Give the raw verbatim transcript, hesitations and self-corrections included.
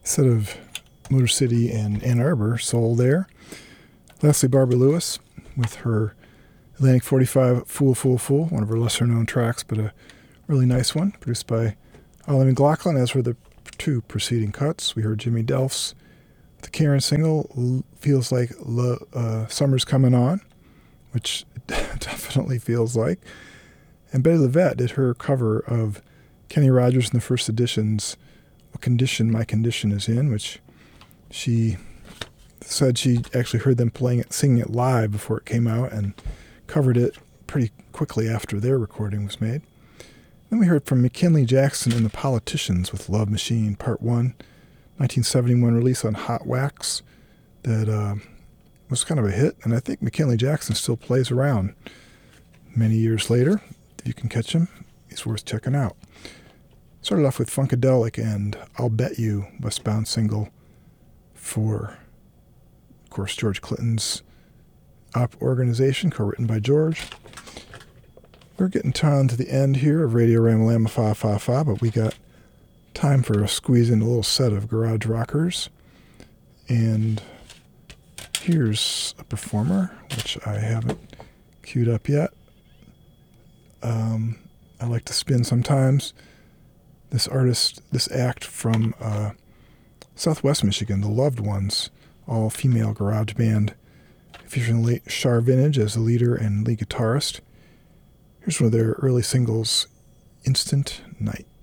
set of Motor City and Ann Arbor sold there. Lastly, Barbara Lewis with her Atlantic forty-five, Fool, Fool, Fool, one of her lesser-known tracks, but a really nice one, produced by Ollie McLaughlin, as were the two preceding cuts. We heard Jimmy Delf's the Karen single, Feels Like Lo- uh, Summer's Coming On, which it definitely feels like. And Betty LaVette did her cover of Kenny Rogers in the first edition's What Condition My Condition Is In, which she said she actually heard them playing it, singing it live before it came out, and covered it pretty quickly after their recording was made. Then we heard from McKinley Jackson and the Politicians with Love Machine, Part one, nineteen seventy-one release on Hot Wax that uh, was kind of a hit, and I think McKinley Jackson still plays around many years later. If you can catch him, he's worth checking out. Started off with Funkadelic and I'll Bet You, Westbound single for, of course, George Clinton's op organization, co-written by George. We're getting down to the end here of Radio Ramalama Fa Fa Fa, but we got time for a squeeze in a little set of garage rockers. And here's a performer, which I haven't queued up yet. Um, I like to spin sometimes. This artist, this act from uh, Southwest Michigan, the Loved Ones, all-female garage band, featuring the late Shar Vintage as the leader and lead guitarist. Here's one of their early singles, Instant Night.